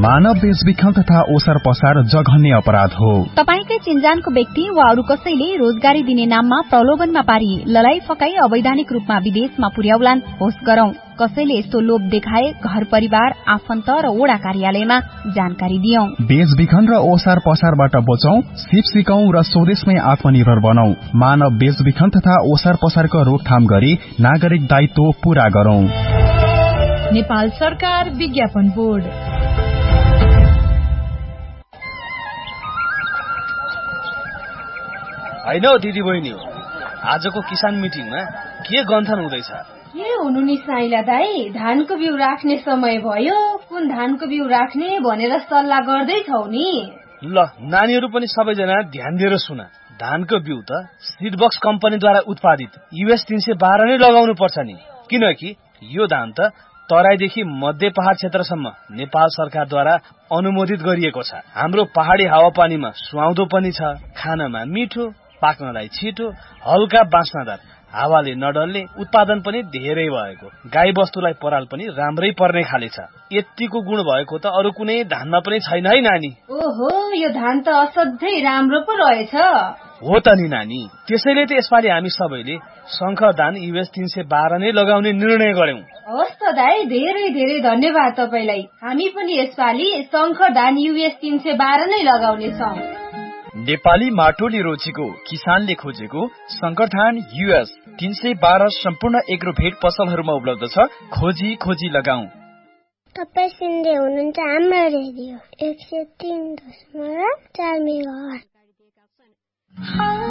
मानव बेचबिखन तथा ओसार पसार जघन्य अपराध हो। तपाईकै चिन्जानको व्यक्ति वा अरू कसैले रोजगारी दिने नाममा प्रलोभनमा पारी ललाई फकाई अवैधानिक रूपमा विदेशमा पुर्याउलान् होस् गरौं। कसैले यस्तो लोभ देखाए घर परिवार आफन्त र वडा कार्यालयमा जानकारी दियौं। बेचबिखन र ओसार पसारबाट बचौं, सिप सिकौं र स्वदेशमै आत्मनिर्भर बनौं। मानव बेचबिखन तथा ओसार पसारको रोकथाम गरी नागरिक दायित्व पूरा गरौं। नेपाल सरकार विज्ञापन बोर्ड। हैन दिदी बहिनी, आजको किसान मिटिङमा के गन्थन हुँदैछ? के हुनु नि साइला दाई, धानको बिउ राख्ने समय भयो, कुन धानको बिउ राख्ने भनेर सल्लाह गर्दैछौ नि। ल नानीहरू पनि सबैजना ध्यान दिएर सुन। धानको बिउ त सीडबक्स कम्पनीद्वारा उत्पादित US 312 नै लगाउनु पर्छ नि, किनकि यो धान त तराईदेखि मध्य पहाड क्षेत्रसम्म नेपाल सरकारद्वारा अनुमोदित गरिएको छ। हाम्रो पहाडी हावापानीमा सुहाउँदो पनि छ, खानमा मिठो, पाक्नलाई छिटो, हल्का बास्नादार, हावाले नडल्ने, उत्पादन पनि धेरै भएको, गाई बस्तुलाई पराल पनि राम्रै पर्ने खाले छ। यतिको गुण भएको त अरू कुनै धानमा पनि छैन है नानी। ओहो, यो धान त असाध्यै राम्रो पो रहेछ। हो त नि नानी, त्यसैले त यसपालि हामी सबैले शंकर धान US 312 नै लगाउने निर्णय गर्यौं। हस् त दाई, धेरै धेरै धन्यवाद तपाईलाई। हामी पनि यसपालि शंकर धान US 312 नै लगाउने छौं। नेपाली माटोले रोजेको, किसानले खोजेको शंकर धान US 312 सम्पूर्ण एग्रोभेट पसलहरूमा उपलब्ध छ। खोजी खोजी लगाऊ। तपाई सुन्दै हुनुहुन्छ हाम्रो रेडियो 103.4 मेगाहर्ज।